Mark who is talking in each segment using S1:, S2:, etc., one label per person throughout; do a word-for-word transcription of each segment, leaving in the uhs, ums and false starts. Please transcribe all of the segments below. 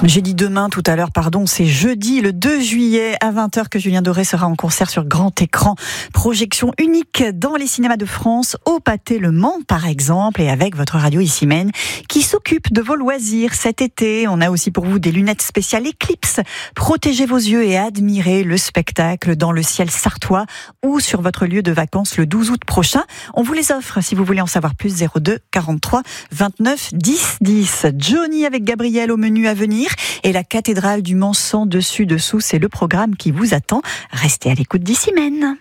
S1: J'ai dit demain tout à l'heure, pardon, c'est jeudi le deux juillet à vingt heures que Julien Doré sera en concert sur grand écran. Projection unique dans les cinémas de France, au Pâté Le Mans par exemple, et avec votre radio Issy-Mène qui s'occupe de vos loisirs cet été. On a aussi pour vous des lunettes spéciales Eclipse. Protégez vos yeux et admirez le spectacle dans le ciel sartois ou sur votre lieu de vacances le douze août prochain. On vous les offre si vous voulez en savoir plus. Zéro deux quarante-trois vingt-neuf dix dix. Johnny avec Gabriel au menu à venir. Et la cathédrale du Mans sans dessus dessous, c'est le programme qui vous attend. Restez à l'écoute d'Issy-Mène.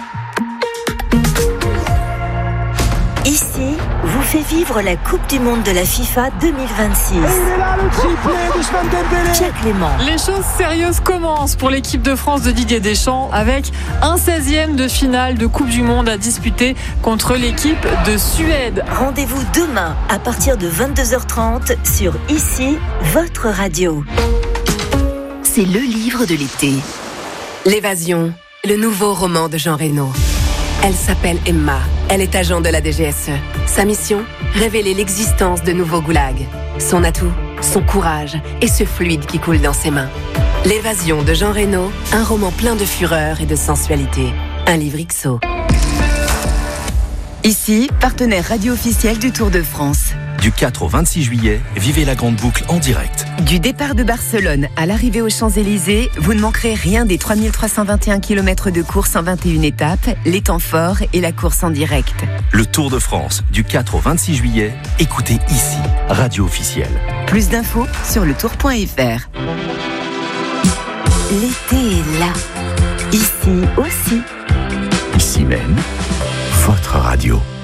S2: Ici vous fait vivre la Coupe du Monde de la FIFA deux mille vingt-six.
S3: Et il est là, le triplé d'Ousmane Dembélé.
S2: Pierre Clément.
S4: Les choses sérieuses commencent pour l'équipe de France de Didier Deschamps avec un seizième de finale de Coupe du Monde à disputer contre l'équipe de Suède.
S2: Rendez-vous demain à partir de vingt-deux heures trente sur Ici, votre radio.
S5: C'est le livre de l'été. L'évasion, le nouveau roman de Jean Reno. Elle s'appelle Emma. Elle est agent de la D G S E. Sa mission, révéler l'existence de nouveaux goulags. Son atout, son courage et ce fluide qui coule dans ses mains. L'évasion de Jean Reno, un roman plein de fureur et de sensualité. Un livre X O.
S6: Ici, partenaire radio officiel du Tour de France.
S7: Du quatre au vingt-six juillet, vivez la grande boucle en direct.
S6: Du départ de Barcelone à l'arrivée aux Champs-Élysées, vous ne manquerez rien des trois mille trois cent vingt et un kilomètres de course en vingt et une étapes, les temps forts et la course en direct.
S7: Le Tour de France, du quatre au vingt-six juillet, écoutez ici, radio officielle.
S6: Plus d'infos sur le tour point f r.
S2: L'été est là. Ici aussi.
S7: Issy-Mène, votre radio.